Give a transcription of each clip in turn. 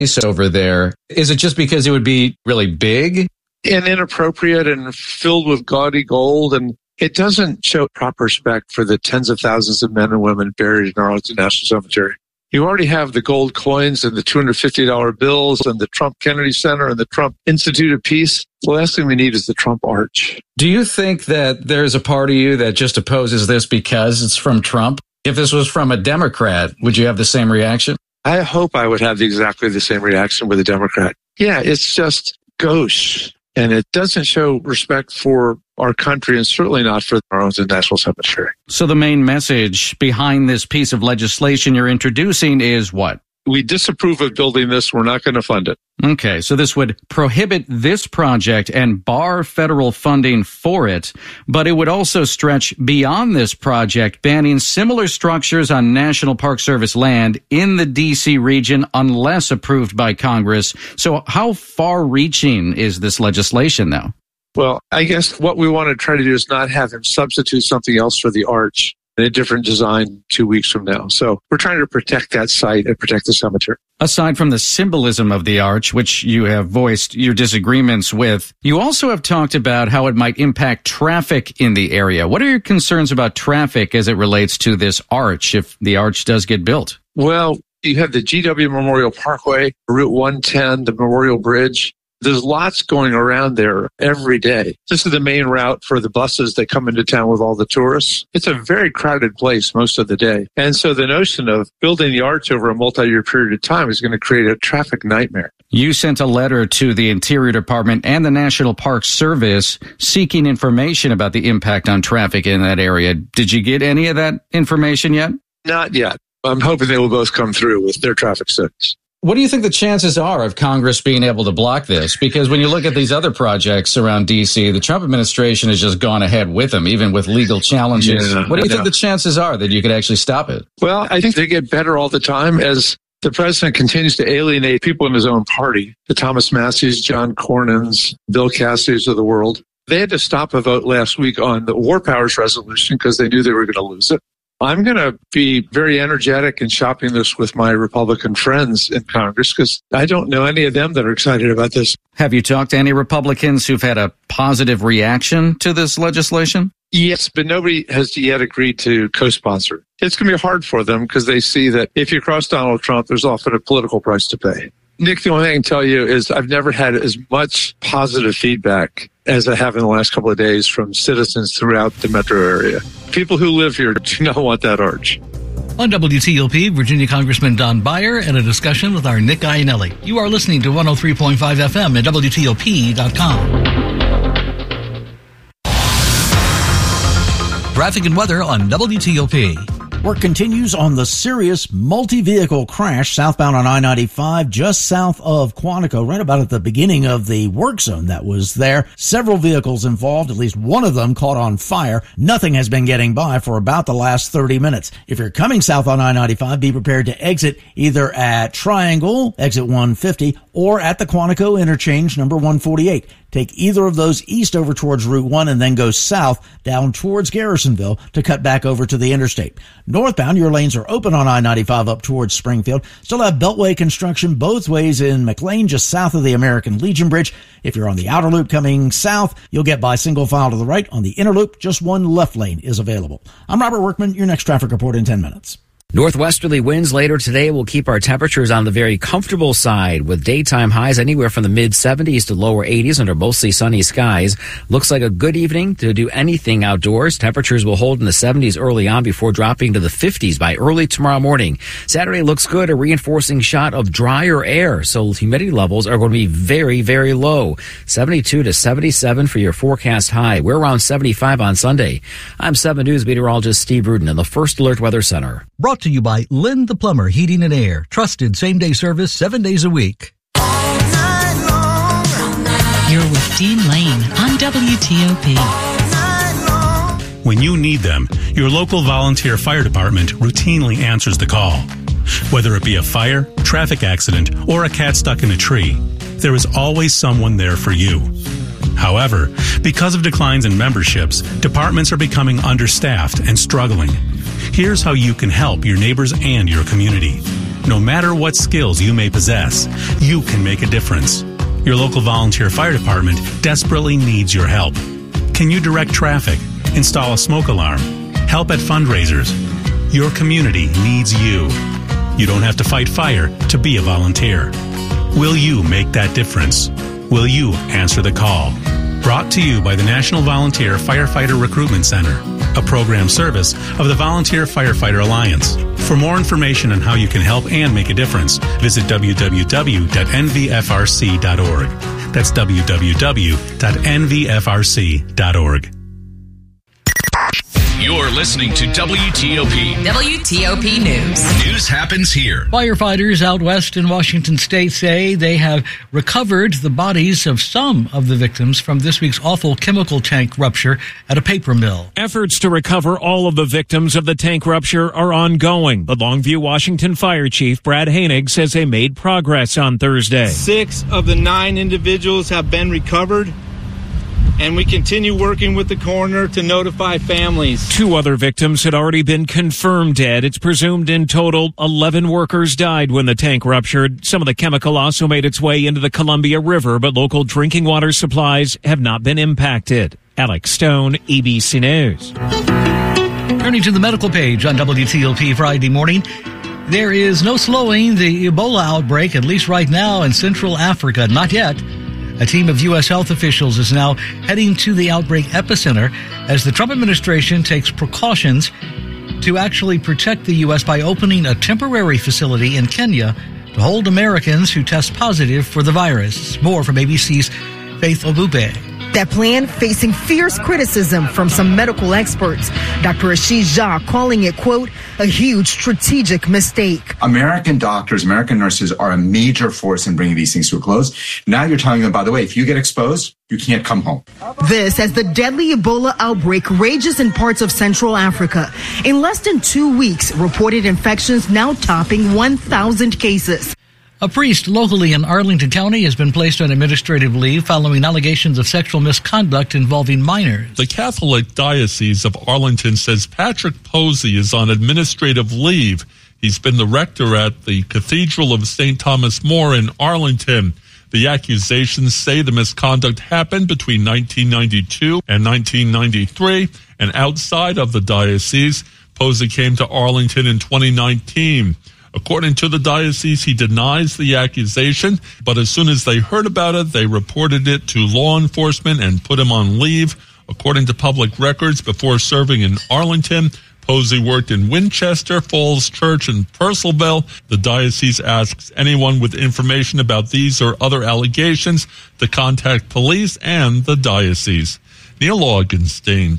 over there. Is it just because it would be really big? And inappropriate and filled with gaudy gold, and it doesn't show proper respect for the tens of thousands of men and women buried in Arlington National Cemetery. You already have the gold coins and the $250 bills and the Trump Kennedy Center and the Trump Institute of Peace. The last thing we need is the Trump Arch. Do you think that there's a part of you that just opposes this because it's from Trump? If this was from a Democrat, would you have the same reaction? I hope I would have exactly the same reaction with a Democrat. Yeah, it's just gauche. And it doesn't show respect for our country and certainly not for Arlington National Cemetery. So the main message behind this piece of legislation you're introducing is what? We disapprove of building this. We're not going to fund it. Okay, so this would prohibit this project and bar federal funding for it, but it would also stretch beyond this project, banning similar structures on National Park Service land in the D.C. region unless approved by Congress. So how far-reaching is this legislation now? Well, I guess what we want to try to do is not have him substitute something else for the arch in a different design 2 weeks from now. So we're trying to protect that site and protect the cemetery. Aside from the symbolism of the arch, which you have voiced your disagreements with, you also have talked about how it might impact traffic in the area. What are your concerns about traffic as it relates to this arch, if the arch does get built? Well, you have the GW Memorial Parkway, Route 110, the Memorial Bridge. There's lots going around there every day. This is the main route for the buses that come into town with all the tourists. It's a very crowded place most of the day. And so the notion of building the arch over a multi-year period of time is going to create a traffic nightmare. You sent a letter to the Interior Department and the National Park Service seeking information about the impact on traffic in that area. Did you get any of that information yet? Not yet. I'm hoping they will both come through with their traffic studies. What do you think the chances are of Congress being able to block this? Because when you look at these other projects around D.C., the Trump administration has just gone ahead with them, even with legal challenges. What do you think the chances are that you could actually stop it? Well, I think they get better all the time as the president continues to alienate people in his own party. The Thomas Masseys, John Cornyn's, Bill Cassidy's of the world. They had to stop a vote last week on the War Powers resolution because they knew they were going to lose it. I'm going to be very energetic in shopping this with my Republican friends in Congress because I don't know any of them that are excited about this. Have you talked to any Republicans who've had a positive reaction to this legislation? Yes, but nobody has yet agreed to co-sponsor. It's going to be hard for them because they see that if you cross Donald Trump, there's often a political price to pay. Nick, the only thing I can tell you is I've never had as much positive feedback as I have in the last couple of days from citizens throughout the metro area. People who live here do not want that arch. On WTOP, Virginia Congressman Don Beyer and a discussion with our Nick Iannelli. You are listening to 103.5 FM at WTOP.com. Traffic and weather on WTOP. Work continues on the serious multi-vehicle crash southbound on I-95 just south of Quantico, right about at the beginning of the work zone that was there. Several vehicles involved, at least one of them caught on fire. Nothing has been getting by for about the last 30 minutes. If you're coming south on I-95, be prepared to exit either at Triangle, exit 150, or at the Quantico interchange, number 148. Take either of those east over towards Route 1 and then go south down towards Garrisonville to cut back over to the interstate. Northbound, your lanes are open on I-95 up towards Springfield. Still have Beltway construction both ways in McLean, just south of the American Legion Bridge. If you're on the outer loop coming south, you'll get by single file to the right. On the inner loop, just one left lane is available. I'm Robert Workman, your next traffic report in 10 minutes. Northwesterly winds later today will keep our temperatures on the very comfortable side with daytime highs anywhere from the mid-70s to lower 80s under mostly sunny skies. Looks like a good evening to do anything outdoors. Temperatures will hold in the 70s early on before dropping to the 50s by early tomorrow morning. Saturday looks good, a reinforcing shot of drier air, so humidity levels are going to be very, very low. 72 to 77 for your forecast high. We're around 75 on Sunday. I'm 7 News meteorologist Steve Rudin in the First Alert Weather Center. Brought to you by Lynn the Plumber Heating and Air. Trusted same-day service 7 days a week. You're with Dean Lane on WTOP. When you need them, your local volunteer fire department routinely answers the call. Whether it be a fire, traffic accident, or a cat stuck in a tree, there is always someone there for you. However, because of declines in memberships, departments are becoming understaffed and struggling. Here's how you can help your neighbors and your community. No matter what skills you may possess, you can make a difference. Your local volunteer fire department desperately needs your help. Can you direct traffic, install a smoke alarm, help at fundraisers? Your community needs you. You don't have to fight fire to be a volunteer. Will you make that difference? Will you answer the call? Brought to you by the National Volunteer Firefighter Recruitment Center, a program service of the Volunteer Firefighter Alliance. For more information on how you can help and make a difference, visit www.nvfrc.org. That's www.nvfrc.org. You're listening to WTOP. WTOP News. News happens here. Firefighters out west in Washington state say they have recovered the bodies of some of the victims from this week's awful chemical tank rupture at a paper mill. Efforts to recover all of the victims of the tank rupture are ongoing, but Longview, Washington Fire Chief Brad Hainig says they made progress on Thursday. 6 of the 9 individuals have been recovered, and we continue working with the coroner to notify families. 2 other victims had already been confirmed dead. It's presumed in total 11 workers died when the tank ruptured. Some of the chemical also made its way into the Columbia River, but local drinking water supplies have not been impacted. Alex Stone, ABC News. Turning to the medical page on WTOP Friday morning, there is no slowing the Ebola outbreak, at least right now in Central Africa. Not yet. A team of U.S. health officials is now heading to the outbreak epicenter as the Trump administration takes precautions to actually protect the U.S. by opening a temporary facility in Kenya to hold Americans who test positive for the virus. More from ABC's Faith Obube. That plan facing fierce criticism from some medical experts. Dr. Ashish Jha calling it, quote, a huge strategic mistake. American doctors, American nurses are a major force in bringing these things to a close. Now you're telling them, by the way, if you get exposed, you can't come home. This as the deadly Ebola outbreak rages in parts of Central Africa. In less than 2 weeks, reported infections now topping 1,000 cases. A priest locally in Arlington County has been placed on administrative leave following allegations of sexual misconduct involving minors. The Catholic Diocese of Arlington says Patrick Posey is on administrative leave. He's been the rector at the Cathedral of St. Thomas More in Arlington. The accusations say the misconduct happened between 1992 and 1993, and outside of the diocese, Posey came to Arlington in 2019. According to the diocese, he denies the accusation, but as soon as they heard about it, they reported it to law enforcement and put him on leave. According to public records, before serving in Arlington, Posey worked in Winchester, Falls Church, and Purcellville. The diocese asks anyone with information about these or other allegations to contact police and the diocese. Neil Augenstein,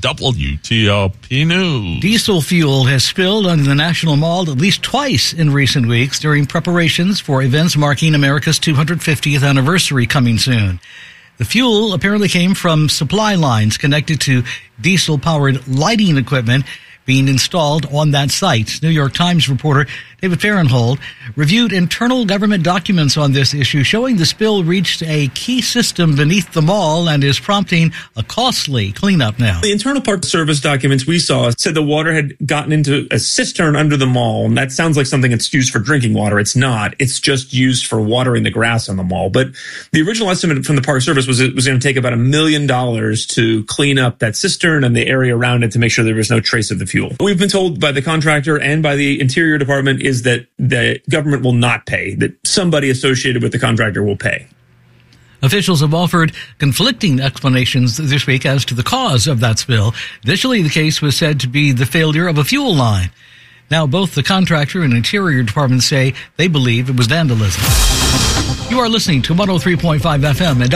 WTOP News. Diesel fuel has spilled under the National Mall at least twice in recent weeks during preparations for events marking America's 250th anniversary coming soon. The fuel apparently came from supply lines connected to diesel-powered lighting equipment being installed on that site. New York Times reporter David Farenhold reviewed internal government documents on this issue, showing the spill reached a key system beneath the mall and is prompting a costly cleanup now. The internal Park Service documents we saw said the water had gotten into a cistern under the mall, and that sounds like something that's used for drinking water. It's not. It's just used for watering the grass on the mall. But the original estimate from the Park Service was it was going to take about $1 million to clean up that cistern and the area around it to make sure there was no trace of the fuel. We've been told by the contractor and by the Interior Department is that the government will not pay, that somebody associated with the contractor will pay. Officials have offered conflicting explanations this week as to the cause of that spill. Initially, the case was said to be the failure of a fuel line. Now, both the contractor and Interior Department say they believe it was vandalism. You are listening to 103.5 FM at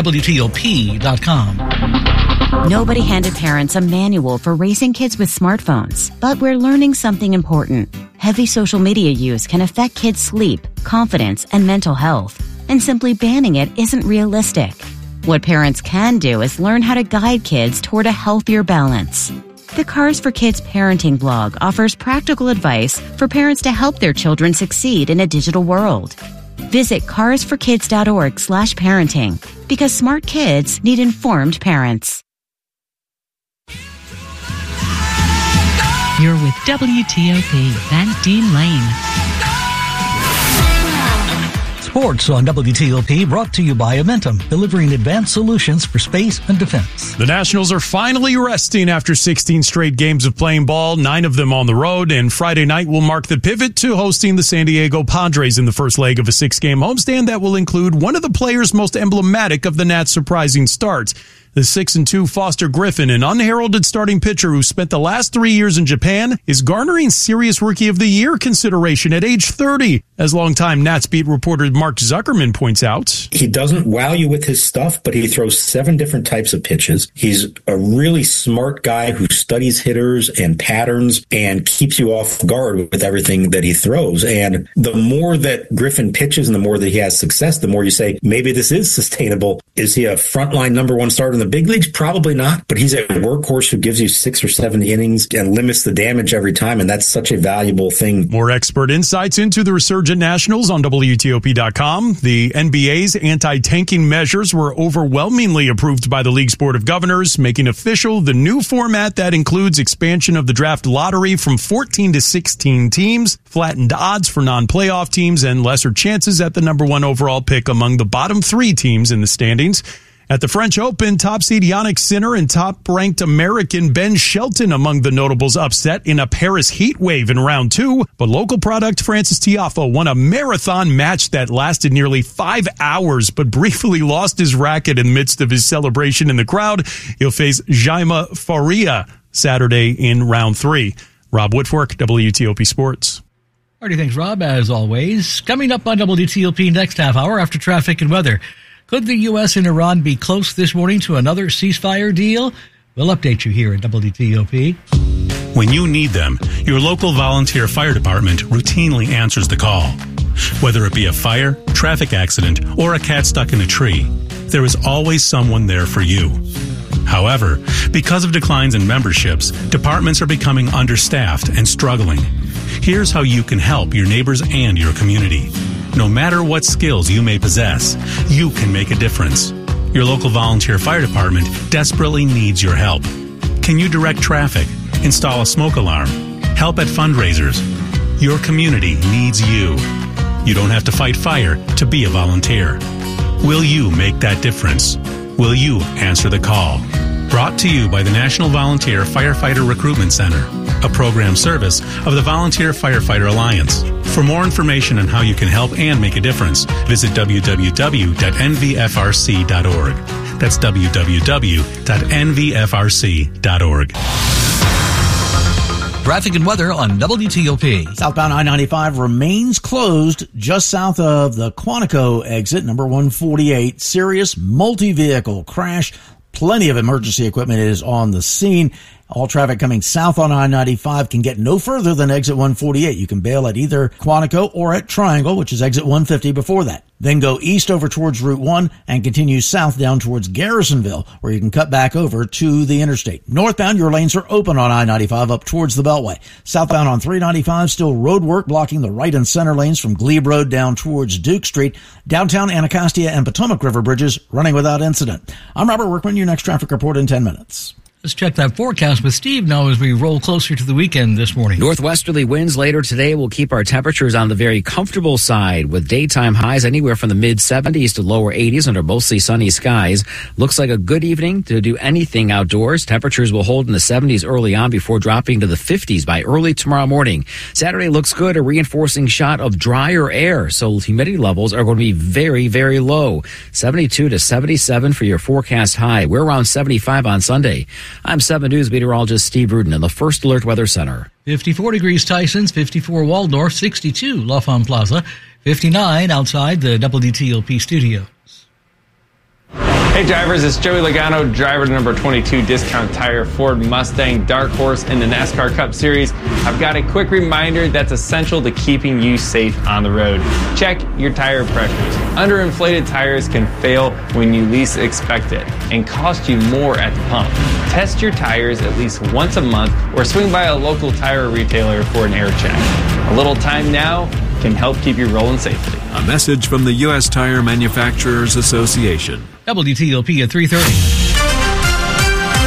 WTOP.com. Nobody handed parents a manual for raising kids with smartphones, but we're learning something important. Heavy social media use can affect kids' sleep, confidence, and mental health, and simply banning it isn't realistic. What parents can do is learn how to guide kids toward a healthier balance. The Cars for Kids parenting blog offers practical advice for parents to help their children succeed in a digital world. Visit carsforkids.org/parenting, because smart kids need informed parents. You're with WTOP. That's Dean Lane. Sports on WTOP, brought to you by Amentum, delivering advanced solutions for space and defense. The Nationals are finally resting after 16 straight games of playing ball, 9 of them on the road, and Friday night will mark the pivot to hosting the San Diego Padres in the first leg of a 6-game homestand that will include one of the players most emblematic of the Nats' surprising start. The 6-2 Foster Griffin, an unheralded starting pitcher who spent the last 3 years in Japan, is garnering Serious Rookie of the Year consideration at age 30. As longtime Nats beat reporter Mark Zuckerman points out, he doesn't wow you with his stuff, but he throws 7 different types of pitches. He's a really smart guy who studies hitters and patterns and keeps you off guard with everything that he throws. And the more that Griffin pitches and the more that he has success, the more you say, maybe this is sustainable. Is he a frontline number 1 starter in the big leagues? Probably not, but he's a workhorse who gives you 6 or 7 innings and limits the damage every time, and that's such a valuable thing. More expert insights into the resurgent Nationals on WTOP.com. The NBA's anti-tanking measures were overwhelmingly approved by the league's Board of Governors, making official the new format that includes expansion of the draft lottery from 14 to 16 teams, flattened odds for non-playoff teams, and lesser chances at the number 1 overall pick among the bottom 3 teams in the standings. At the French Open, top seed Jannik Sinner and top-ranked American Ben Shelton among the notables upset in a Paris heat wave in round 2. But local product Francis Tiafoe won a marathon match that lasted nearly 5 hours, but briefly lost his racket in the midst of his celebration in the crowd. He'll face Jaime Faria Saturday in round 3. Rob Whitfork, WTOP Sports. Alrighty, thanks, Rob, as always. Coming up on WTOP next half hour after traffic and weather. Could the U.S. and Iran be close this morning to another ceasefire deal? We'll update you here at WTOP. When you need them, your local volunteer fire department routinely answers the call. Whether it be a fire, traffic accident, or a cat stuck in a tree, there is always someone there for you. However, because of declines in memberships, departments are becoming understaffed and struggling. Here's how you can help your neighbors and your community. No matter what skills you may possess, you can make a difference. Your local volunteer fire department desperately needs your help. Can you direct traffic, install a smoke alarm, help at fundraisers? Your community needs you. You don't have to fight fire to be a volunteer. Will you make that difference? Will you answer the call? Brought to you by the National Volunteer Firefighter Recruitment Center, a program service of the Volunteer Firefighter Alliance. For more information on how you can help and make a difference, visit www.nvfrc.org. That's www.nvfrc.org. Traffic and weather on WTOP. Southbound I-95 remains closed just south of the Quantico exit, number 148. Serious multi-vehicle crash. Plenty of emergency equipment is on the scene. All traffic coming south on I-95 can get no further than exit 148. You can bail at either Quantico or at Triangle, which is exit 150 before that. Then go east over towards Route 1 and continue south down towards Garrisonville, where you can cut back over to the interstate. Northbound, your lanes are open on I-95 up towards the Beltway. Southbound on 395, still road work blocking the right and center lanes from Glebe Road down towards Duke Street. Downtown Anacostia and Potomac River bridges running without incident. I'm Robert Workman, your next traffic report in 10 minutes. Let's check that forecast with Steve now as we roll closer to the weekend this morning. Northwesterly winds later today will keep our temperatures on the very comfortable side with daytime highs anywhere from the mid-70s to lower 80s under mostly sunny skies. Looks like a good evening to do anything outdoors. Temperatures will hold in the 70s early on before dropping to the 50s by early tomorrow morning. Saturday looks good, a reinforcing shot of drier air, so humidity levels are going to be very, very low. 72 to 77 for your forecast high. We're around 75 on Sunday. I'm 7 News meteorologist Steve Rudin in the First Alert Weather Center. 54 degrees Tysons, 54 Waldorf, 62 La Femme Plaza, 59 outside the WTOP studios. Hey drivers, it's Joey Logano, driver number 22 Discount Tire Ford Mustang Dark Horse in the NASCAR Cup Series. I've got a quick reminder that's essential to keeping you safe on the road. Check your tire pressures. Underinflated tires can fail when you least expect it and cost you more at the pump. Test your tires at least once a month or swing by a local tire retailer for an air check. A little time now can help keep you rolling safely. A message from the U.S. Tire Manufacturers Association. WTOP at 3:30.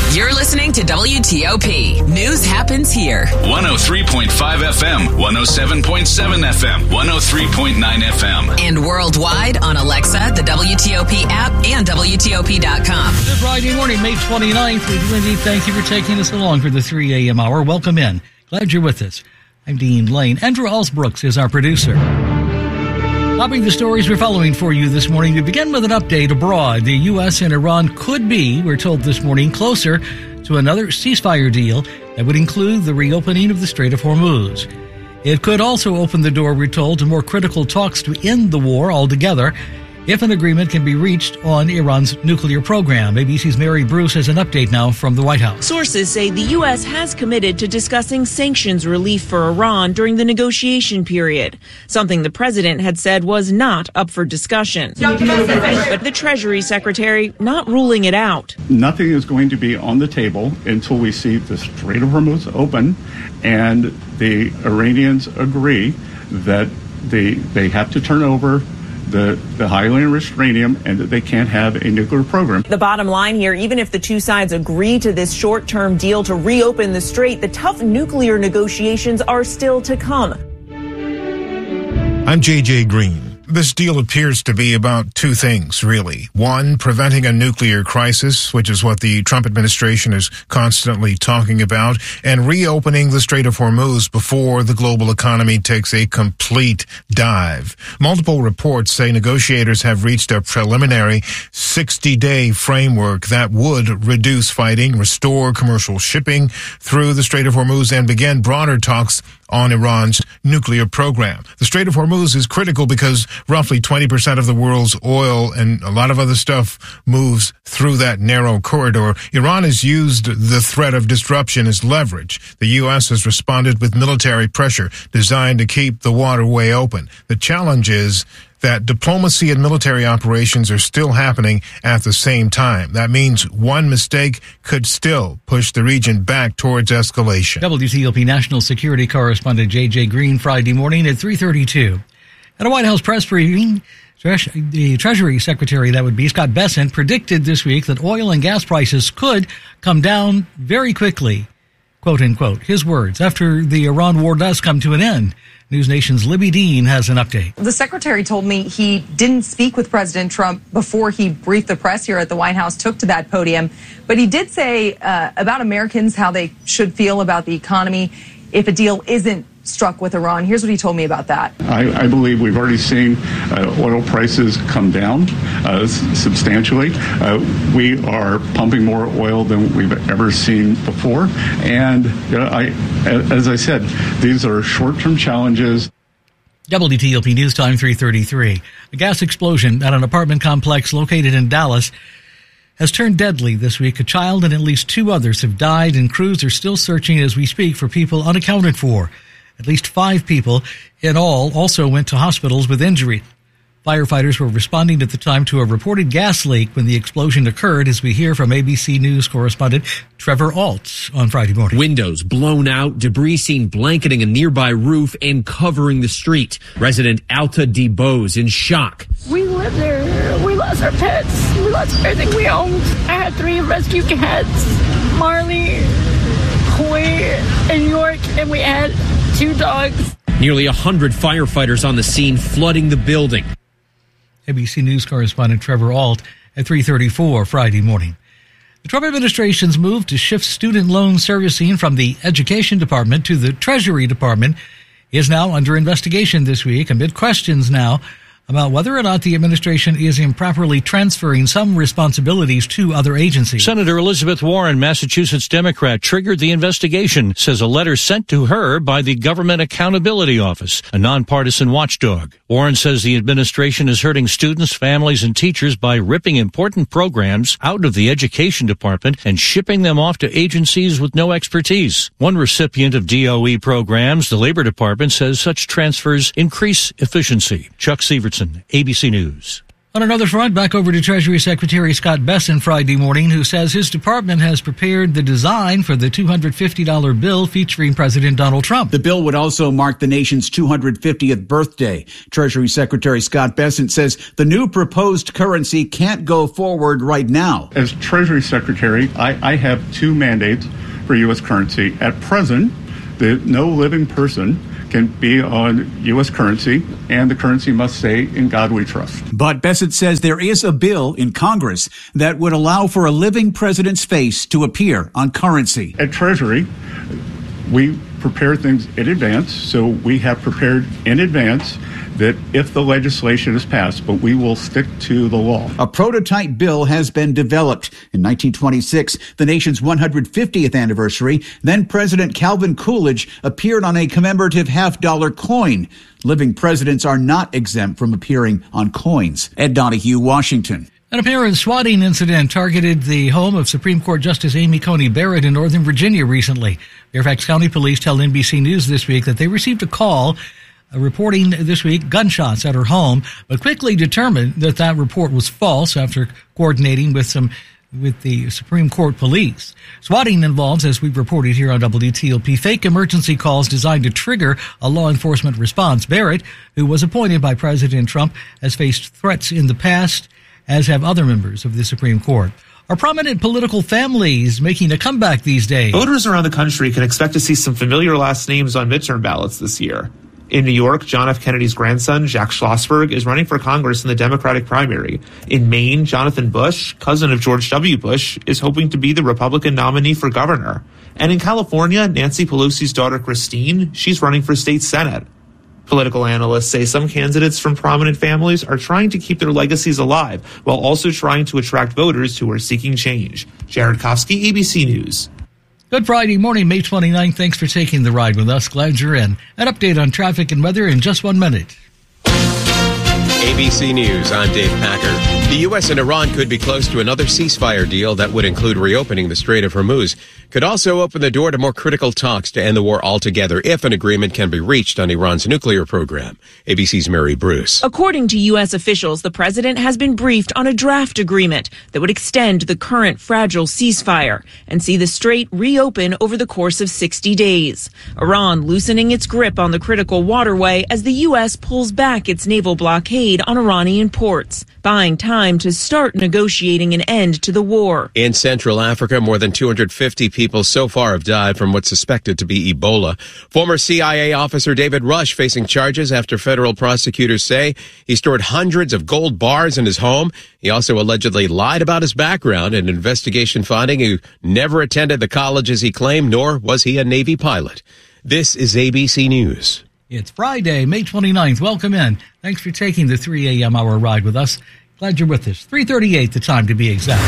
You're listening to WTOP. News happens here. 103.5 FM, 107.7 FM, 103.9 FM. And worldwide on Alexa, the WTOP app, and WTOP.com. Good Friday morning, May 29th. With Lindy, thank you for taking us along for the 3 a.m. hour. Welcome in. Glad you're with us. I'm Dean Lane. Andrew Alsbrooks is our producer. Topping the stories we're following for you this morning, we begin with an update abroad. The U.S. and Iran could be, we're told this morning, closer to another ceasefire deal that would include the reopening of the Strait of Hormuz. It could also open the door, we're told, to more critical talks to end the war altogether if an agreement can be reached on Iran's nuclear program. ABC's Mary Bruce has an update now from the White House. Sources say the U.S. has committed to discussing sanctions relief for Iran during the negotiation period, something the president had said was not up for discussion. But the Treasury Secretary not ruling it out. Nothing is going to be on the table until we see the Strait of Hormuz open and the Iranians agree that they have to turn over the highly enriched uranium and that they can't have a nuclear program. The bottom line here, even if the two sides agree to this short-term deal to reopen the strait, the tough nuclear negotiations are still to come. I'm JJ Green. This deal appears to be about two things, really. One, preventing a nuclear crisis, which is what the Trump administration is constantly talking about, and reopening the Strait of Hormuz before the global economy takes a complete dive. Multiple reports say negotiators have reached a preliminary 60-day framework that would reduce fighting, restore commercial shipping through the Strait of Hormuz, and begin broader talks on Iran's nuclear program. The Strait of Hormuz is critical because roughly 20% of the world's oil and a lot of other stuff moves through that narrow corridor. Iran has used the threat of disruption as leverage. The U.S. has responded with military pressure designed to keep the waterway open. The challenge is that diplomacy and military operations are still happening at the same time. That means one mistake could still push the region back towards escalation. WTOP National Security Correspondent J.J. Green, Friday morning at 3:32. At a White House press briefing, the Treasury Secretary, that would be Scott Bessent, predicted this week that oil and gas prices could come down very quickly, quote unquote. His words, after the Iran war does come to an end. News Nation's Libby Dean has an update. The secretary told me he didn't speak with President Trump before he briefed the press here at the White House, took to that podium. But he did say about Americans how they should feel about the economy if a deal isn't struck with Iran. Here's what he told me about that. I believe we've already seen oil prices come down substantially. We are pumping more oil than we've ever seen before. And as I said, these are short-term challenges. WTOP News Time 3:33. A gas explosion at an apartment complex located in Dallas has turned deadly this week. A child and at least two others have died, and crews are still searching as we speak for people unaccounted for. At least 5 people in all also went to hospitals with injury. Firefighters were responding at the time to a reported gas leak when the explosion occurred, as we hear from ABC News correspondent Trevor Alt on Friday morning. Windows blown out, debris seen blanketing a nearby roof and covering the street. Resident Alta DeBose in shock. We lived there. We lost our pets. We lost everything we owned. I had 3 rescue cats, Marley, Koi, and York, and we had 2 dogs. Nearly 100 firefighters on the scene, flooding the building. ABC News correspondent Trevor Alt at 3:34 Friday morning. The Trump administration's move to shift student loan servicing from the Education Department to the Treasury Department is now under investigation this week, amid questions now about whether or not the administration is improperly transferring some responsibilities to other agencies. Senator Elizabeth Warren, Massachusetts Democrat, triggered the investigation, says a letter sent to her by the Government Accountability Office, a nonpartisan watchdog. Warren says the administration is hurting students, families, and teachers by ripping important programs out of the Education Department and shipping them off to agencies with no expertise. One recipient of DOE programs, the Labor Department, says such transfers increase efficiency. Chuck Sievertson, ABC News. On another front, back over to Treasury Secretary Scott Bessent Friday morning, who says his department has prepared the design for the $250 bill featuring President Donald Trump. The bill would also mark the nation's 250th birthday. Treasury Secretary Scott Bessent says the new proposed currency can't go forward right now. As Treasury Secretary, I have two mandates for U.S. currency. At present, no living person can be on U.S. currency, and the currency must say, "In God we trust." But Bessent says there is a bill in Congress that would allow for a living president's face to appear on currency. At Treasury, we prepare things in advance, so we have prepared in advance that if the legislation is passed, but we will stick to the law. A prototype bill has been developed. In 1926, the nation's 150th anniversary, then President Calvin Coolidge appeared on a commemorative $50 coin. Living presidents are not exempt from appearing on coins. Ed Donahue, Washington. An apparent swatting incident targeted the home of Supreme Court Justice Amy Coney Barrett in Northern Virginia recently. Fairfax County Police tell NBC News this week that they received a call reporting this week gunshots at her home, but quickly determined that that report was false after coordinating with the Supreme Court police. Swatting involves, as we've reported here on WTOP, fake emergency calls designed to trigger a law enforcement response. Barrett, who was appointed by President Trump, has faced threats in the past, as have other members of the Supreme Court. Are prominent political families making a comeback these days? Voters around the country can expect to see some familiar last names on midterm ballots this year. In New York, John F. Kennedy's grandson, Jack Schlossberg, is running for Congress in the Democratic primary. In Maine, Jonathan Bush, cousin of George W. Bush, is hoping to be the Republican nominee for governor. And in California, Nancy Pelosi's daughter, Christine, she's running for state senate. Political analysts say some candidates from prominent families are trying to keep their legacies alive while also trying to attract voters who are seeking change. Jared Kofsky, ABC News. Good Friday morning, May 29th. Thanks for taking the ride with us. Glad you're in. An update on traffic and weather in just 1 minute. ABC News, I'm Dave Packer. The U.S. and Iran could be close to another ceasefire deal that would include reopening the Strait of Hormuz. Could also open the door to more critical talks to end the war altogether if an agreement can be reached on Iran's nuclear program. ABC's Mary Bruce. According to U.S. officials, the president has been briefed on a draft agreement that would extend the current fragile ceasefire and see the strait reopen over the course of 60 days. Iran loosening its grip on the critical waterway as the U.S. pulls back its naval blockade on Iranian ports, buying time to start negotiating an end to the war. In Central Africa, more than 250 people so far have died from what's suspected to be Ebola. Former CIA officer David Rush facing charges after federal prosecutors say he stored hundreds of gold bars in his home. He also allegedly lied about his background, an investigation finding he never attended the colleges he claimed, nor was he a Navy pilot. This is ABC News. It's Friday, May 29th. Welcome in. Thanks for taking the 3 a.m. hour ride with us. Glad you're with us. 3:38 the time to be exact.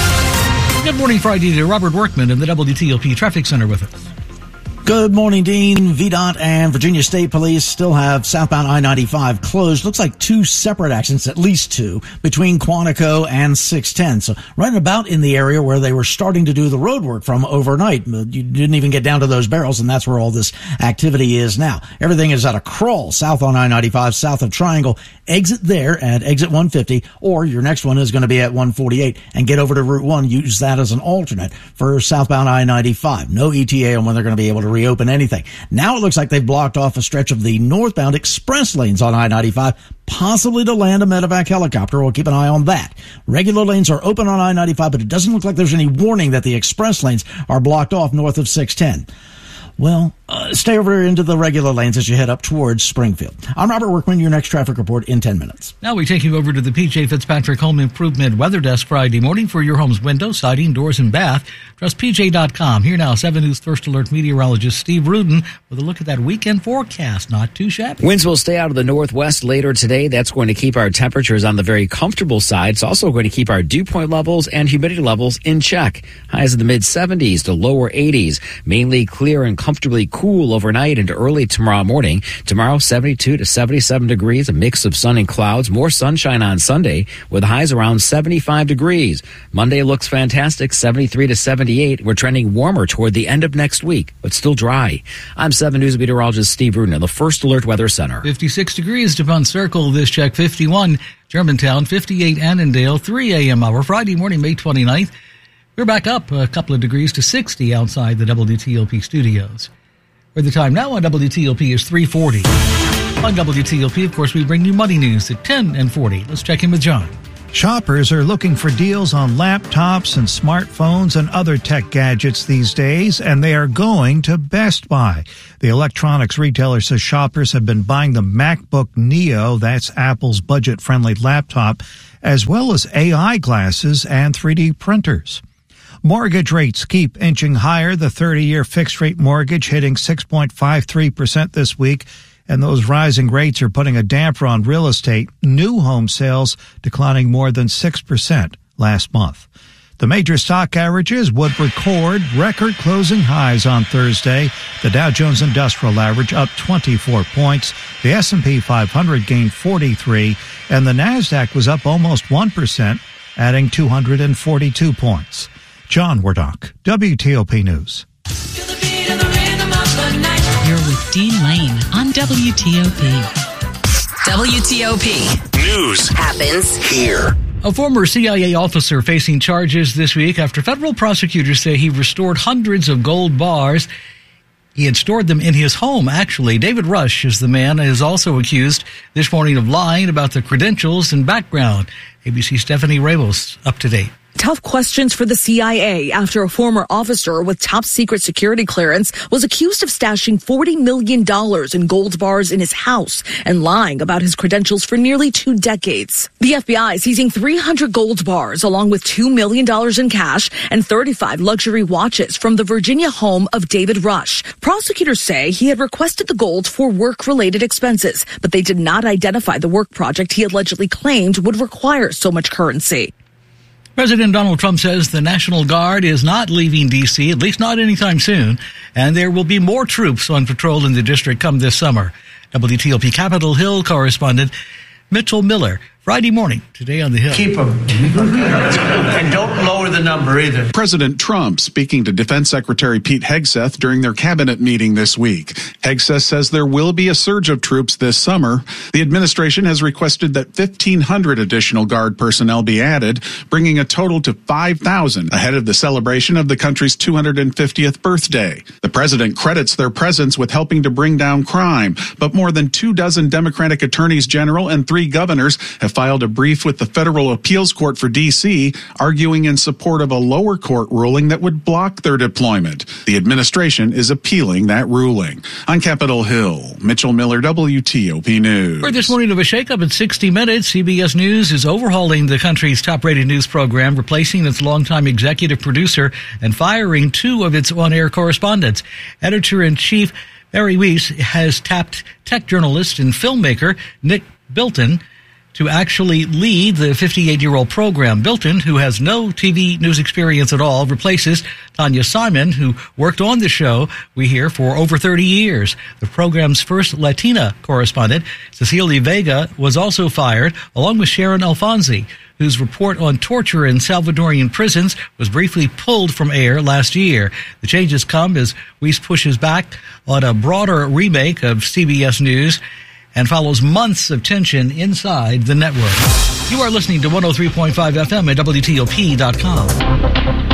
Good morning, Friday, to Robert Workman in the WTOP Traffic Center with us. Good morning, Dean. VDOT and Virginia State Police still have southbound I-95 closed. Looks like two separate accidents, at least two, between Quantico and 610. So right about in the area where they were starting to do the road work from overnight. You didn't even get down to those barrels, and that's where all this activity is now. Everything is at a crawl south on I-95, south of Triangle. Exit there at exit 150, or your next one is going to be at 148, and get over to Route 1. Use that as an alternate for southbound I-95. No ETA on when they're going to be able to reopen anything. Now it looks like they've blocked off a stretch of the northbound express lanes on I-95, possibly to land a medevac helicopter. We'll keep an eye on that. Regular lanes are open on I-95, but it doesn't look like there's any warning that the express lanes are blocked off north of 610. Well, stay over into the regular lanes as you head up towards Springfield. I'm Robert Workman, your next traffic report in 10 minutes. Now we take you over to the P.J. Fitzpatrick Home Improvement Weather Desk Friday morning for your home's window, siding, doors, and bath. Trust PJ.com. Here now, 7 News First Alert meteorologist Steve Rudin with a look at that weekend forecast. Not too shabby. Winds will stay out of the northwest later today. That's going to keep our temperatures on the very comfortable side. It's also going to keep our dew point levels and humidity levels in check. Highs in the mid-70s to lower 80s. Mainly clear and comfortably cool overnight into early tomorrow morning. Tomorrow, 72 to 77 degrees, a mix of sun and clouds. More sunshine on Sunday with highs around 75 degrees. Monday looks fantastic, 73 to 78. We're trending warmer toward the end of next week, but still dry. I'm 7 News meteorologist Steve Rudin in the First Alert Weather Center. 56 degrees, DuPont Circle, this check 51. Germantown, 58 Annandale, 3 a.m. hour, Friday morning, May 29th. We're back up a couple of degrees to 60 outside the WTOP studios. Where the time now on WTOP is 3:40. On WTOP, of course, we bring you money news at 10 and 40. Let's check in with John. Shoppers are looking for deals on laptops and smartphones and other tech gadgets these days, and they are going to Best Buy. The electronics retailer says shoppers have been buying the MacBook Neo, that's Apple's budget-friendly laptop, as well as AI glasses and 3D printers. Mortgage rates keep inching higher. The 30-year fixed-rate mortgage hitting 6.53% this week. And those rising rates are putting a damper on real estate. New home sales declining more than 6% last month. The major stock averages would record record closing highs on Thursday. The Dow Jones Industrial Average up 24 points. The S&P 500 gained 43, and the Nasdaq was up almost 1%, adding 242 points. John Wardock, WTOP News. You're with Dean Lane on WTOP. WTOP. News happens here. A former CIA officer facing charges this week after federal prosecutors say he restored hundreds of gold bars. He had stored them in his home, actually. David Rush is the man and is also accused this morning of lying about the credentials and background. ABC Stephanie Ramos up to date. Tough questions for the CIA after a former officer with top secret security clearance was accused of stashing $40 million in gold bars in his house and lying about his credentials for nearly 2 decades. The FBI seizing 300 gold bars along with $2 million in cash and 35 luxury watches from the Virginia home of David Rush. Prosecutors say he had requested the gold for work-related expenses, but they did not identify the work project he allegedly claimed would require so much currency. President Donald Trump says the National Guard is not leaving D.C., at least not anytime soon, and there will be more troops on patrol in the district come this summer. WTOP Capitol Hill correspondent Mitchell Miller, Friday morning, today on the Hill. Keep them. And don't lower the number either. President Trump speaking to Defense Secretary Pete Hegseth during their cabinet meeting this week. Hegseth says there will be a surge of troops this summer. The administration has requested that 1,500 additional Guard personnel be added, bringing a total to 5,000 ahead of the celebration of the country's 250th birthday. The president credits their presence with helping to bring down crime, but more than 24 Democratic attorneys general and 3 governors have filed a brief with the Federal Appeals Court for D.C., arguing in support of a lower court ruling that would block their deployment. The administration is appealing that ruling. On Capitol Hill, Mitchell Miller, WTOP News. For this morning of a shakeup at 60 Minutes, CBS News is overhauling the country's top-rated news program, replacing its longtime executive producer and firing 2 of its on-air correspondents. Editor-in-chief Barry Weiss has tapped tech journalist and filmmaker Nick Bilton to actually lead the 58-year-old program. Bilton, who has no TV news experience at all, replaces Tanya Simon, who worked on the show, we hear, for over 30 years. The program's first Latina correspondent, Cecilia Vega, was also fired, along with Sharon Alfonsi, whose report on torture in Salvadorian prisons was briefly pulled from air last year. The changes come as Weiss pushes back on a broader remake of CBS News and follows months of tension inside the network. You are listening to 103.5 FM at WTOP.com.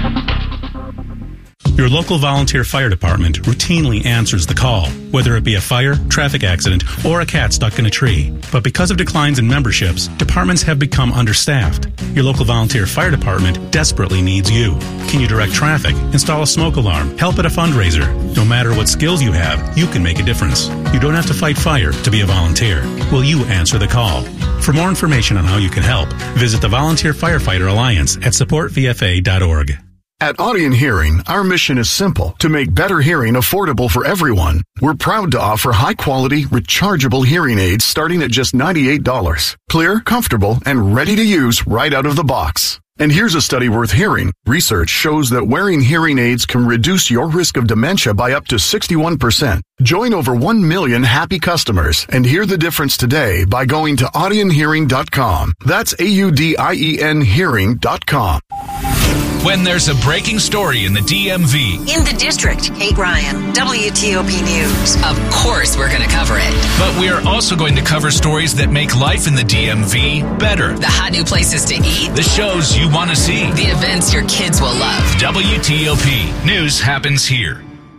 Your local volunteer fire department routinely answers the call, whether it be a fire, traffic accident, or a cat stuck in a tree. But because of declines in memberships, departments have become understaffed. Your local volunteer fire department desperately needs you. Can you direct traffic, install a smoke alarm, help at a fundraiser? No matter what skills you have, you can make a difference. You don't have to fight fire to be a volunteer. Will you answer the call? For more information on how you can help, visit the Volunteer Firefighter Alliance at supportvfa.org. At Audien Hearing, our mission is simple: to make better hearing affordable for everyone. We're proud to offer high-quality, rechargeable hearing aids starting at just $98. Clear, comfortable, and ready to use right out of the box. And here's a study worth hearing. Research shows that wearing hearing aids can reduce your risk of dementia by up to 61%. Join over 1 million happy customers and hear the difference today by going to audionhearing.com. That's AUDIEN hearing.com. When there's a breaking story in the DMV. In the district, Kate Ryan, WTOP News. Of course we're going to cover it. But we're also going to cover stories that make life in the DMV better. The hot new places to eat. The shows you want to see. The events your kids will love. WTOP. News happens here.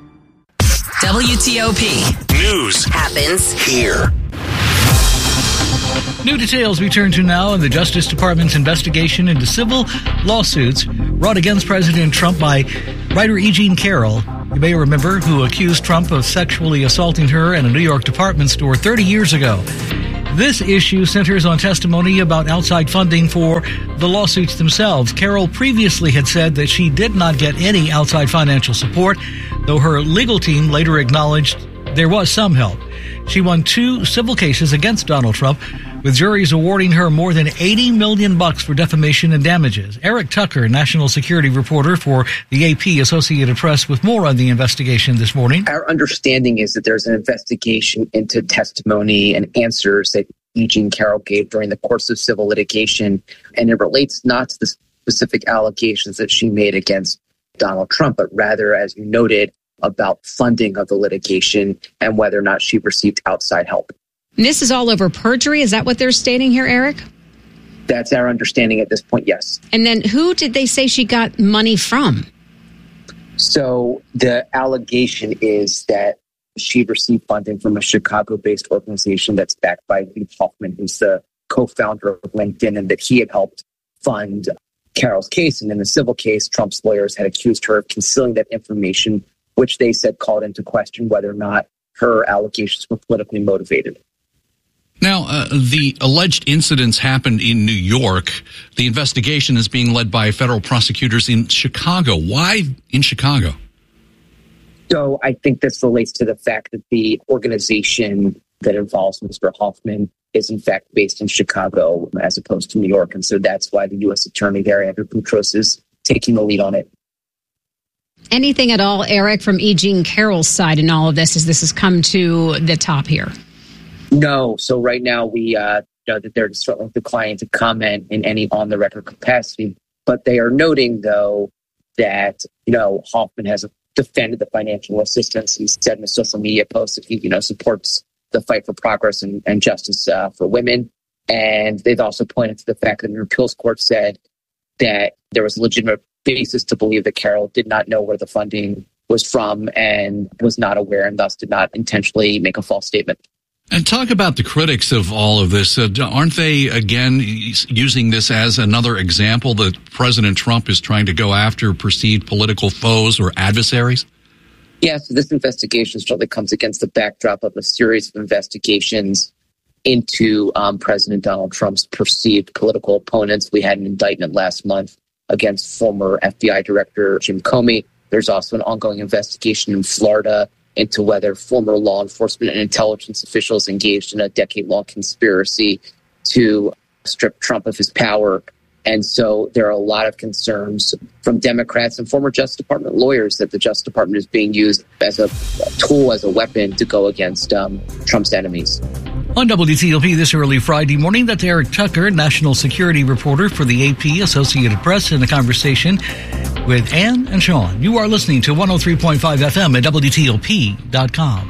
WTOP. News happens here. New details we turn to now in the Justice Department's investigation into civil lawsuits brought against President Trump by writer E. Jean Carroll. You may remember, who accused Trump of sexually assaulting her in a New York department store 30 years ago. This issue centers on testimony about outside funding for the lawsuits themselves. Carroll previously had said that she did not get any outside financial support, though her legal team later acknowledged there was some help. She won 2 civil cases against Donald Trump, with juries awarding her more than $80 million for defamation and damages. Eric Tucker, national security reporter for the AP Associated Press, with more on the investigation this morning. Our understanding is that there's an investigation into testimony and answers that E. Jean Carroll gave during the course of civil litigation, and it relates not to the specific allegations that she made against Donald Trump, but rather, as you noted, about funding of the litigation and whether or not she received outside help. And this is all over perjury? Is that what they're stating here, Eric? That's our understanding at this point, yes. And then who did they say she got money from? So the allegation is that she received funding from a Chicago-based organization that's backed by Lee Hoffman, who's the co-founder of LinkedIn, and that he had helped fund Carroll's case. And in the civil case, Trump's lawyers had accused her of concealing that information, which they said called into question whether or not her allegations were politically motivated. Now, the alleged incidents happened in New York. The investigation is being led by federal prosecutors in Chicago. Why in Chicago? So I think this relates to the fact that the organization that involves Mr. Hoffman is in fact based in Chicago as opposed to New York. And so that's why the U.S. Attorney there, Andrew Boutros, is taking the lead on it. Anything at all, Eric, from E. Jean Carroll's side in all of this as this has come to the top here? No. So right now we know that they're certainly declining to comment in any on-the-record capacity. But they are noting, though, that, Hoffman has defended the financial assistance. He said in a social media post that he, supports the fight for progress and justice for women. And they've also pointed to the fact that an appeals court said that there was a legitimate basis to believe that Carroll did not know where the funding was from and was not aware and thus did not intentionally make a false statement. And talk about the critics of all of this. Aren't they, again, using this as another example that President Trump is trying to go after perceived political foes or adversaries? Yes, this investigation certainly comes against the backdrop of a series of investigations into President Donald Trump's perceived political opponents. We had an indictment last month against former FBI Director Jim Comey. There's also an ongoing investigation in Florida into whether former law enforcement and intelligence officials engaged in a decade-long conspiracy to strip Trump of his power. And so there are a lot of concerns from Democrats and former Justice Department lawyers that the Justice Department is being used as a tool, as a weapon to go against Trump's enemies. On WTOP this early Friday morning, that's Eric Tucker, national security reporter for the AP Associated Press, in a conversation with Ann and Sean. You are listening to 103.5 FM at WTOP.com.